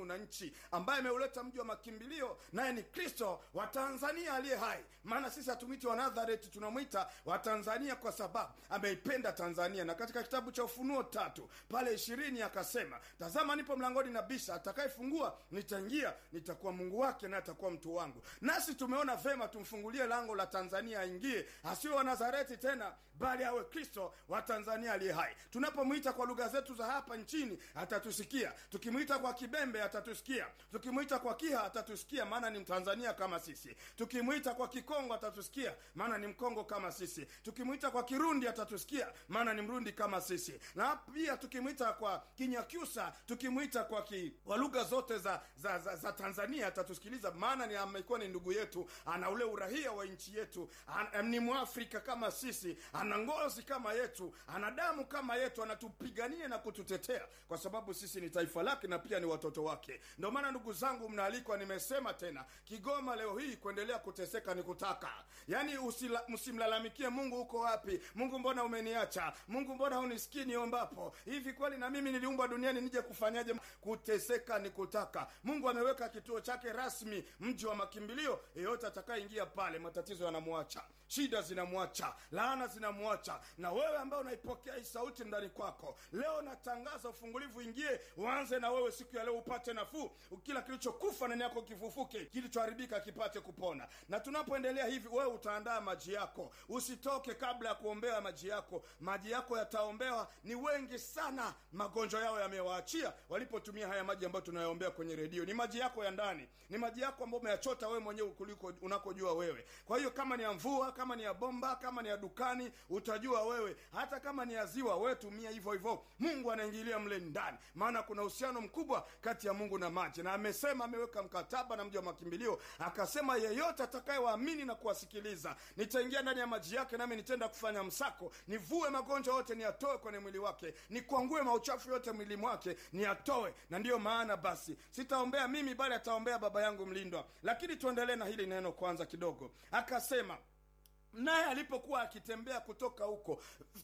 mbingu na nchi, ambaye ameuleta mji wa makimbilio, naye ni Kristo wa Tanzania aliye hai. Maana sisi hatumwiti wa Nazareti, tunamwita wa Tanzania kwa sababu ameipenda Tanzania. Na katika kitabu cha Ufunuo 3 pale 20 akasema, tazama nipo mlangoni nabisha, atakayefungua nitaingia, nitakuwa Mungu wake na atakuwa mtu wangu. Nasi tumeona vema tumfungulie lango la Tanzania aingie, asiwe wa Nazareti tena, bali awe Kristo wa Tanzania aliye hai. Tunapomwita kwa lugha zetu za hapa nchini atatusikia, tukimwita kwa Kibembe atatusikia, tukimwita kwa Kiha atatusikia, maana ni Mtanzania kama sisi, tukimwita kwa Kikongo atatusikia, maana ni Mkongo kama sisi, tukimwita kwa Kirundi atatusikia, maana ni Mrundi kama sisi, na pia tukimwita kwa Kinyakyusa, tukimwita kwa lugha zote za Tanzania atatusikiliza, maana ni amekuwa ni ndugu yetu, ana ule urahia wa nchi yetu, ni Mwafrika kama sisi, ana ngozi kama yetu, ana damu kama yetu, anatupigania na kututetea kwa sababu sisi ni taifa lake na pia ni watoto wake. Ndio maana ndugu zangu mnaalikwa, nimesema tena, Kigoma leo hii kuendelea kuteseka ni kutaka. Yaani msimlalamikie Mungu, uko wapi? Mungu mbona umeniacha? Mungu mbona hunisikii niombapo? Hivi kweli na mimi niliumbwa duniani nije kufanyaje? Kuteseka ni kutaka. Mungu ameweka kituo chake rasmi, mji wa makimbilio. Yeyote atakayeingia pale matatizo yanamwacha, shida zinamwacha, laana zinamwacha. Na wewe ambao unaipokea hii sauti ndani kwako, leo natangaza ufungulivu ingie, uanze na wewe siku ya leo, upate nafuu, kila kilichokufa ndani yako kifufuke, kilichoharibika kipate kupona. Na tunapoendelea hivi, wewe utaandaa maji yako, usitoke kabla ya kuombea maji yako. Maji yako yataombewa, ni wengi sana magonjwa yao yamewaachia walipotumia haya maji ambayo tunayoombea kwenye redio. Ni maji yako ya ndani, ni maji yako ambayo umeyachota wewe mwenyewe kuliko unakojua wewe. Kwa hiyo kama ni ya mvua, kama ni ya bomba, kama ni ya dukani, utajua wewe. Hata kama ni ya ziwa, wewe tumia hivyo hivyo. Mungu anaingilia mle ndani, maana kuna uhusiano mkubwa kati ya Mungu na maji. Na amesema, ameweka mkataba na mji wa makimbilio, akasema yeyote atakayewaamini na kuwasikiliza, nitaingia ndani ya maji yake, nami nitenda kufanya msako, nivue magonjwa yote niyatoe kwenye mwili wake, nikwangue mauchafu yote mwili mwake niyatoe. Na ndiyo maana basi sitaombea mimi, bali ataombea Baba yangu mlindwa. Lakini tuendelee na hili neno kwanza kidogo. Akasema, naye alipokuwa akitembea kutoka huko,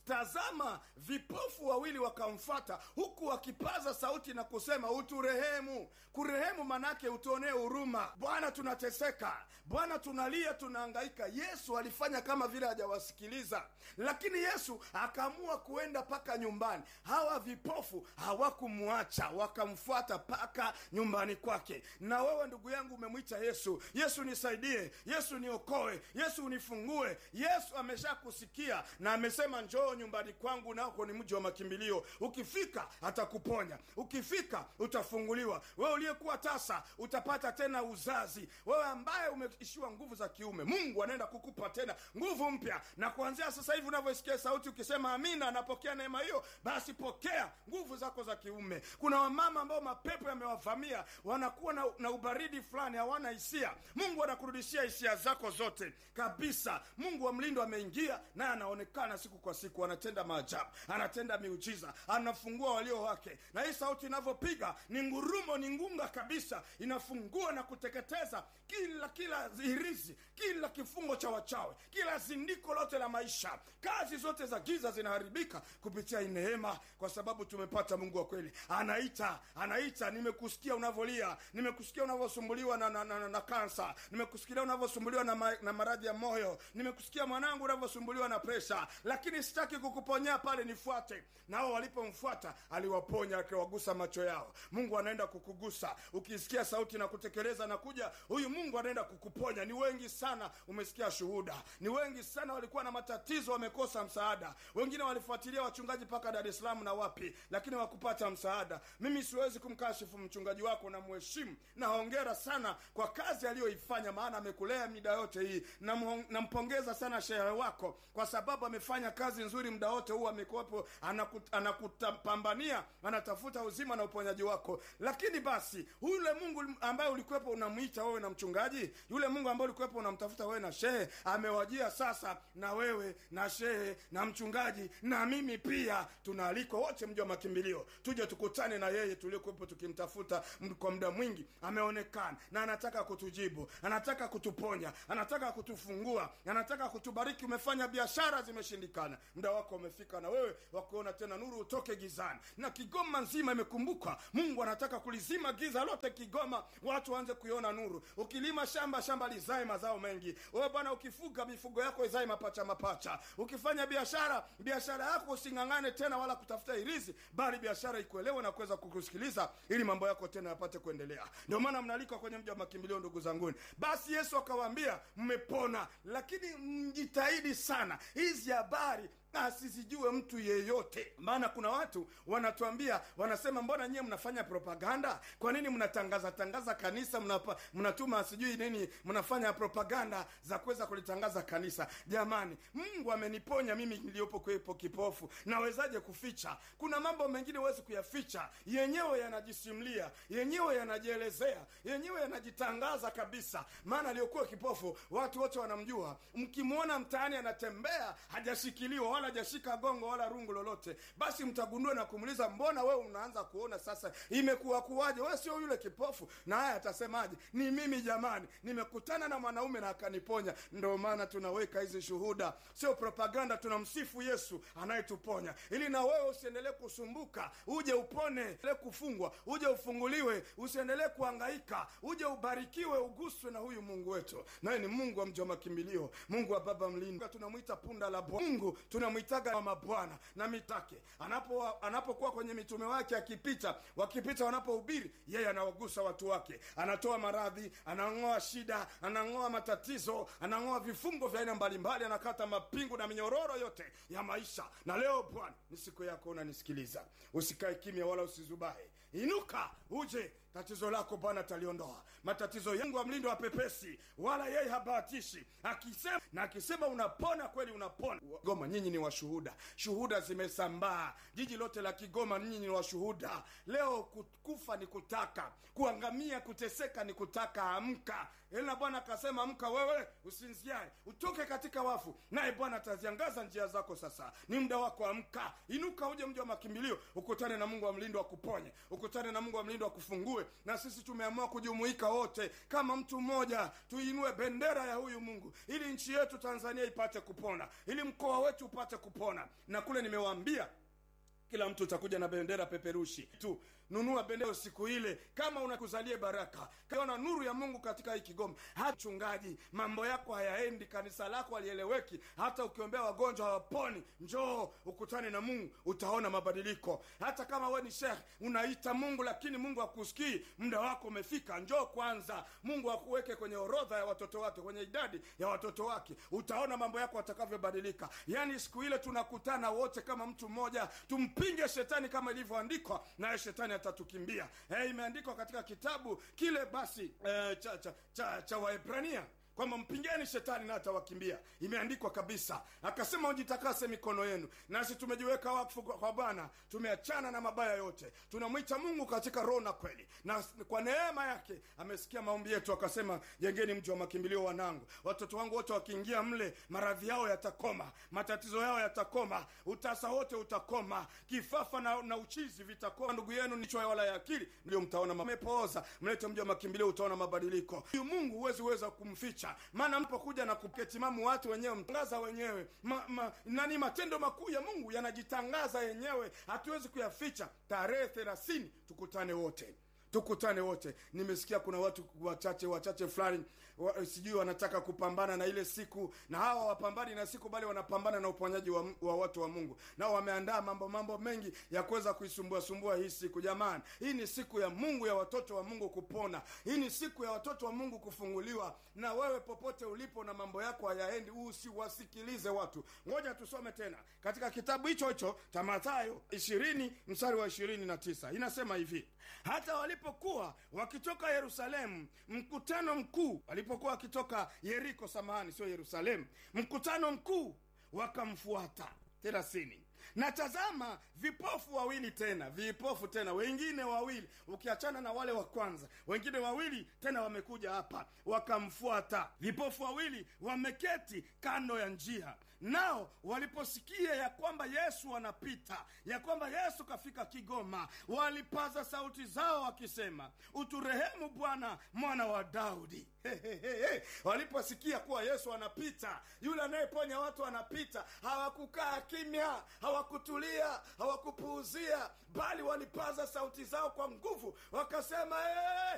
tazama vipofu wawili wakamfuata, huku wakipaza sauti na kusema, uturehemu. Kurehemu manake utuonee huruma. Bwana, tunateseka. Bwana, tunalia, tunahangaika. Yesu alifanya kama vile hajawasikiliza, lakini Yesu akaamua kuenda paka nyumbani. Hawa vipofu hawakumwacha, wakamfuata paka nyumbani kwake. Na wewe ndugu yangu umemwita Yesu, Yesu nisaidie, Yesu niokoe, Yesu unifungue. Yesu amesha kusikia na amesema, njoo nyumbani kwangu, nako ni mji wa makimbilio. Ukifika atakuponya, ukifika utafunguliwa. Wewe uliyekuwa tasa utapata tena uzazi. Wewe ambaye umeishiwa nguvu za kiume, Mungu anaenda kukupa tena nguvu mpya. Na kuanzia sasa hivi unavyosikia sauti ukisema amina, napokea neema hiyo, basi pokea nguvu zako za kiume. Kuna wamama ambao mapepo yamewavamia, wanakuwa na ubaridi fulani, hawana hisia. Mungu anakurudishia hisia zako zote kabisa. Mungu wa mlindo ameingia, naye anaonekana siku kwa siku, anatenda maajabu, anatenda miujiza, anafungua walio wake. Na hii sauti inavyopiga ni ngurumo, ni ngunga kabisa, inafungua na kuteketeza kila hirizi, kila kifungo cha wachawi, kila zindiko lote la maisha. Kazi zote za giza zinaharibika kupitia neema, kwa sababu tumepata Mungu wa kweli. Anaita, nimekusikia unavolia, nimekusikia unavosumbuliwa na kansa, nimekusikia unavosumbuliwa na maradhi ya moyo, nimekusikia mwanangu unavyosumbuliwa na presha, lakini sitaki kukuponya pale, nifuate. Nao walipomfuata aliwaponya, akiwagusa macho yao. Mungu anaenda kukugusa ukisikia sauti na kutekeleza na kuja. Huyu Mungu anaenda kukuponya. Ni wengi sana, umesikia shuhuda, ni wengi sana walikuwa na matatizo, wamekosa msaada. Wengine walifuatilia wachungaji paka Dar es Salaam na wapi, lakini wakupata msaada. Mimi siwezi kumkashifu mchungaji wako, na mheshimu na hongera sana kwa kazi aliyoifanya, maana amekulea mida yote hii. Nampongeza sana shehe wako kwa sababu amefanya kazi nzuri muda wote huu, amekuwepo, anakutapambania, anatafuta uzima na uponyaji wako. Lakini basi yule Mungu ambaye ulikuwepo unamuita wewe na mchungaji, yule Mungu ambaye ulikuwepo unamtafuta wewe na shehe, amewajia sasa na wewe na shehe na mchungaji na mimi pia. Tunaalikwa wote mji wa makimbilio, tuje tukutane na yeye tuliokuwepo tukimtafuta kwa muda mwingi. Ameonekana na anataka kutujibu, anataka kutuponya, anataka kutufungua, anataka anataka kutubariki. Umefanya biashara zimeshindikana, muda wako umefika na wewe wakuona tena nuru, utoke gizani. Na Kigoma nzima imekumbuka, Mungu anataka kulizima giza lote Kigoma, watu waanze kuiona nuru. Ukilima shamba lizae mazao mengi. Wewe bwana, ukifuga mifugo yako izae mapacha. Ukifanya biashara yako usingangane tena wala kutafuta irizi, bali biashara ikuelewe na kuweza kukusikiliza, ili mambo yako tena yapate kuendelea. Ndio maana mnalikwa kwenye mji wa makimbilio, ndugu zanguni. Basi Yesu akawaambia, mmepona, lakini mjitahidi sana hizi habari asizijue mtu yeyote. Maana kuna watu wanatuambia, wanasema, mbona nyie mnafanya propaganda? Kwa nini mnatangaza kanisa, mnatuma sijui nini, mnafanya propaganda za kuweza kulitangaza kanisa? Jamani, Mungu ameniponya mimi niliyopo kwepo kipofu, nawezaje kuficha? Kuna mambo mengine huwezi kuyaficha, yenyewe yanajisimulia, yenyewe yanajielezea, yenyewe yanajitangaza kabisa. Maana aliyokuwa kipofu watu wote wanamjua. Mkimwona mtaani anatembea hajashikiliwa wala hajashika gongo wala rungu lolote, basi mtagundua na kumuuliza, mbona wewe unaanza kuona sasa, imekuwa kuwaje? Wewe sio yule kipofu. Na haya atasemaje? Ni mimi jamani, nimekutana na mwanaume na akaniponya. Ndio maana tunaweka hizi shuhuda, sio propaganda. Tunamsifu Yesu anayetuponya, ili na wewe usiendelee kusumbuka, uje upone, usiendelee kufungwa, uje ufunguliwe, usiendelee kuhangaika, uje ubarikiwe, uguswe na huyu Mungu wetu. Naye ni Mungu wa mji wa makimbilio, Mungu wa baba mlinzi. Tunamuita punda la Bwana. Mungu tunamuitaga mama Bwana na mitake. Anapokuwa kwenye mitume wake wakipita wanapohubiri, yeye anawagusa watu wake, anatoa maradhi, anang'oa shida, anang'oa matatizo, anang'oa vifungo vya aina mbalimbali, anakata mapingu na minyororo yote ya maisha. Na leo Bwana, ni siku yako, unanisikiliza. Usikae kimya wala usizubae. Inuka uje, tatizo lako Bwana taliondoa. Matatizo yangu wa mlindo wa pepesi, wala yeye habahatishi. Akisema unapona, kweli unapona. Kigoma, nyinyi ni washuhuda. Shuhuda zimesambaa jiji lote la Kigoma, nyinyi ni washuhuda. Leo kufa ni kutaka, kuangamia, kuteseka ni kutaka. Amka. Ila Bwana akasema, amka wewe, usinziae, utoke katika wafu, naye Bwana ataziangaza njia zako. Sasa ni muda wako, amka. Inuka uje mji wa makimbilio, ukutane na Mungu wa mlindo wa kuponye, ukutane na Mungu wa mlindo wa kufungue. Na sisi tumeamua kujumuika wote kama mtu mmoja, tuinue bendera ya huyu Mungu, ili nchi yetu Tanzania ipate kupona, ili mkoa wetu upate kupona. Na kule nimewaambia, kila mtu utakuja na bendera peperushi tu. Nunua bendera siku ile, kama unakuzalia baraka. Kaona nuru ya Mungu katika hii Kigoma. Hata mchungaji, mambo yako hayaendi, kanisa lako halieleweki, hata ukiombea wagonjwa hawaponi, njoo ukutane na Mungu, utaona mabadiliko. Hata kama wewe ni sheikh, unaita Mungu lakini Mungu hakusikii, muda wako umefika. Njoo kwanza, Mungu akuweke kwenye orodha ya watoto wake, kwenye idadi ya watoto wake, utaona mambo yako atakavyobadilika. Yani siku ile tunakutana wote kama mtu mmoja, tumpinge shetani kama ilivyoandikwa, naye shetani atatukimbia. Imeandikwa katika kitabu kile basi cha Waebrania kwamba mpingeni shetani na atawakimbia. Imeandikwa kabisa. Akasema ujitakase mikono yenu. Nasi tumejiweka wakfu kwa Bwana, tumeachana na mabaya yote. Tunamwita Mungu katika roho na kweli, na kwa neema yake amesikia maombi yetu. Akasema, jengeni mji wa makimbilio wanangu. Watoto wangu wote wakiingia mle, maradhi yao yatakoma, matatizo yao yatakoma, utasa wote utakoma, kifafa na uchizi vitakoma. Ndugu yenu ni kichwa wala ya akili, ndio mtaona mmepooza. Mlete mji wa makimbilio, utaona mabadiliko. Huyu Mungu huwezi kumficha. Maana mpokuja na kuketimamu watu wenyewe mtangaza wenyewe, matendo makuu ya Mungu yanajitangaza yenyewe, hatuwezi kuyaficha. Tarehe 30 tukutane wote. Nimesikia kuna watu wachache fulani sijui wanataka kupambana na ile siku, na hawa wapambani na siku, bali wanapambana na uponyaji wa watu wa Mungu. Nao wameandaa mambo mengi ya kuweza kuisumbua hii siku. Jamani, hii ni siku ya Mungu, ya watoto wa Mungu kupona. Hii ni siku ya watoto wa Mungu kufunguliwa. Na wewe popote ulipo na mambo yako hayaendi, usiwasikilize watu. Ngoja tusome tena katika kitabu hicho cha Mathayo 20 mstari wa 29. Inasema hivi: hata walipokuwa wakitoka Yerusalemu, mkutano mkuu, walipokuwa wakitoka Yeriko, sio Yerusalemu, mkutano mkuu wakamfuata. 30. Na tazama, vipofu tena, wengine wawili, ukiachana na wale wa kwanza, wengine wawili tena wamekuja hapa wakamfuata. Vipofu wawili wameketi kando ya njia, nao waliposikia ya kwamba Yesu anapita, ya kwamba Yesu kafika Kigoma, walipaza sauti zao wakisema, uturehemu Bwana, mwana wa Daudi. Waliposikia kuwa Yesu anapita, yule anayeponya watu anapita, hawakukaa kimya, hawakutulia, hawakupuuzia, bali walipaza sauti zao kwa nguvu wakasema,